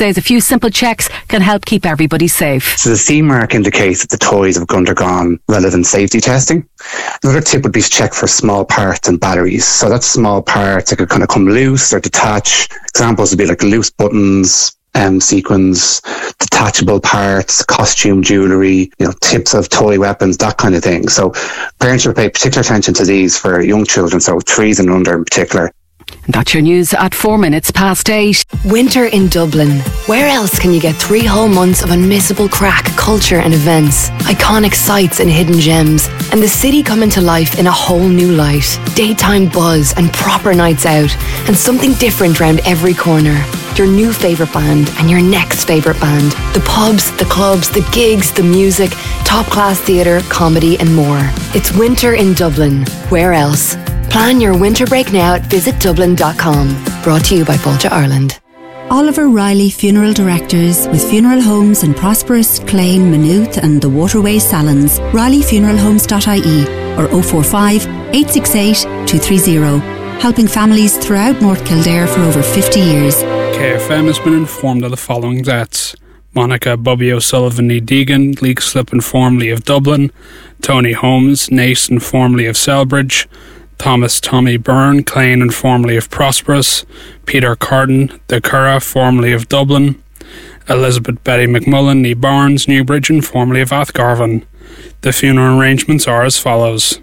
says a few simple checks can help keep everybody safe. So the CE mark indicates that the toys have undergone relevant safety testing. Another tip would be to check for small parts and batteries. So that's small parts that could kind of come loose or detach. Examples would be like loose buttons, sequins, detachable parts, costume jewellery, tips of toy weapons, that kind of thing. So parents should pay particular attention to these for young children, so 3s and under in particular. That's your news at 8:04. Winter in Dublin. Where else can you get 3 whole months of unmissable crack, culture and events, iconic sights and hidden gems, and the city coming to life in a whole new light? Daytime buzz and proper nights out, and something different round every corner. Your new favourite band and your next favourite band. The pubs, the clubs, the gigs, the music, top-class theatre, comedy and more. It's winter in Dublin. Where else? Plan your winter break now at visitdublin.com. Brought to you by Bolta Ireland. Oliver Riley Funeral Directors with funeral homes in Prosperous, Clane, Maynooth and the Waterways Salons. RileyFuneralHomes.ie or 045 868 230. Helping families throughout North Kildare for over 50 years. KFM has been informed of the following deaths: Monica Bobby O'Sullivan ní Deegan, Leixlip and formerly of Dublin; Tony Holmes, Nason, formerly of Selbridge; Thomas Tommy Byrne, Clane and formerly of Prosperous; Peter Carden, the Curra, formerly of Dublin; Elizabeth Betty McMullen ní Barnes, Newbridge and formerly of Athgarvan. The funeral arrangements are as follows: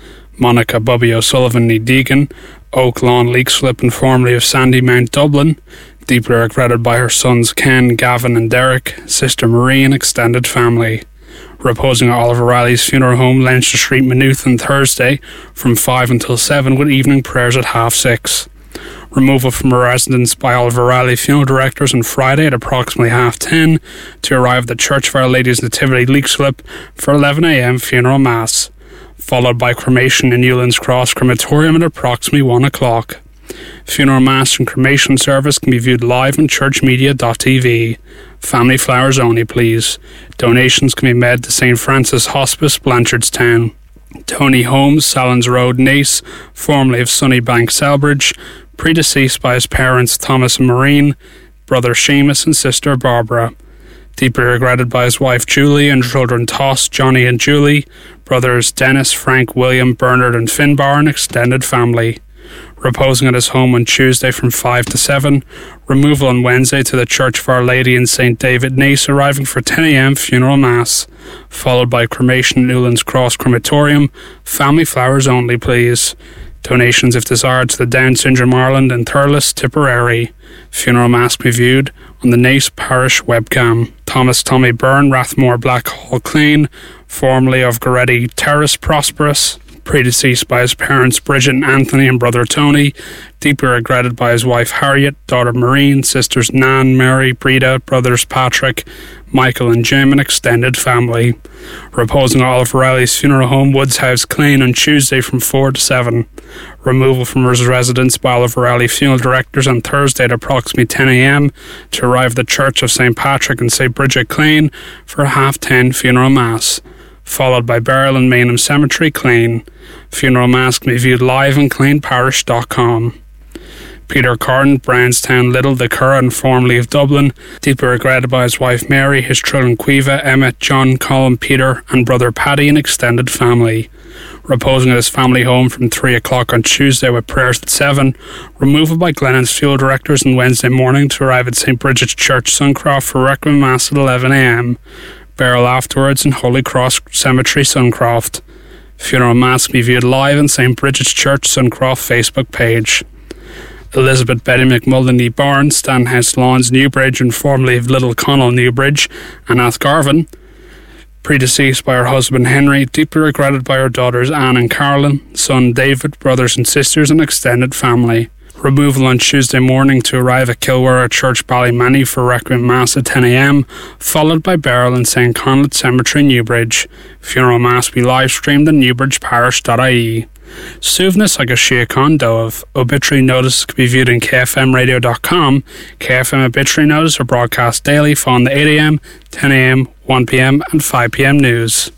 Monica Bobby O'Sullivan ní Deegan, Oak Lawn, Leixlip and formerly of Sandymount, Dublin, deeply regretted by her sons Ken, Gavin and Derek, sister Marie and extended family. Reposing at Oliver Riley's funeral home, Leinster Street, Maynooth, on Thursday from 5 until 7 with evening prayers at 6:30. Removal from her residence by Oliver Riley funeral directors on Friday at approximately 10:30 to arrive at the Church of Our Lady's Nativity, Leixlip, for 11 a.m. funeral mass, followed by cremation in Newlands Cross Crematorium at approximately 1 o'clock. Funeral mass and cremation service can be viewed live on churchmedia.tv. Family flowers only, please. Donations can be made to St. Francis Hospice, Blanchardstown. Tony Holmes, Salons Road, Naas, formerly of Sunnybank, Selbridge, predeceased by his parents Thomas and Maureen, brother Seamus and sister Barbara. Deeply regretted by his wife Julie and children Toss, Johnny and Julie, brothers Dennis, Frank, William, Bernard and Finbar and extended family. Reposing at his home on Tuesday from 5 to 7. Removal on Wednesday to the Church of Our Lady in St. David, Naas, arriving for 10 a.m. funeral mass, followed by cremation in Newlands Cross Crematorium. Family flowers only, please. Donations, if desired, to the Down Syndrome Ireland and Thurles, Tipperary. Funeral mass can be viewed on the Naas Parish webcam. Thomas Tommy Byrne, Rathmore, Blackhall, Clane, formerly of Goretti Terrace, Prosperous, predeceased by his parents Bridget and Anthony and brother Tony, deeply regretted by his wife Harriet, daughter Maureen, sisters Nan, Mary, Breda, brothers Patrick, Michael and Jim and extended family. Reposing at Oliver Riley's funeral home, Woods House, Clane, on Tuesday from 4 to 7. Removal from his residence by Oliver Riley funeral directors on Thursday at approximately 10 a.m. to arrive at the Church of St. Patrick and St. Bridget, Clane, for a 10:30 funeral mass, followed by burial in Maynham Cemetery, Clane. Funeral mass can be viewed live on ClaneParish.com. Peter Carden, Brownstown, Little, the Curra and formerly of Dublin, deeply regretted by his wife Mary, his children Quiva, Emmett, John, Colin, Peter and brother Paddy and extended family. Reposing at his family home from 3 o'clock on Tuesday with prayers at 7. Removal by Glennon's funeral directors on Wednesday morning to arrive at St. Bridget's Church, Suncroft, for Requiem Mass at 11 a.m. Burial afterwards in Holy Cross Cemetery, Suncroft. Funeral mass can be viewed live on St. Bridget's Church, Suncroft Facebook page. Elizabeth Betty McMullen ní Barnes, Stanhouse Lawns, Newbridge and formerly of Little Connell, Newbridge and Athgarvan, predeceased by her husband Henry, deeply regretted by her daughters Anne and Carolyn, son David, brothers and sisters and extended family. Removal on Tuesday morning to arrive at Kilwara Church, Ballymanny for Requiem Mass at 10 a.m, followed by burial in St. Conlet Cemetery, Newbridge. Funeral Mass will be live streamed on newbridgeparish.ie. Suvness agus Siacon Dove. Obituary notices can be viewed on kfmradio.com. KFM obituary notices are broadcast daily following the 8 a.m, 10 a.m, 1 p.m and 5 p.m news.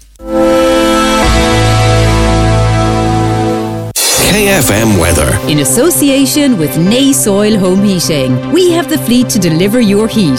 KFM weather. In association with Naas Soil Home Heating, we have the fleet to deliver your heat.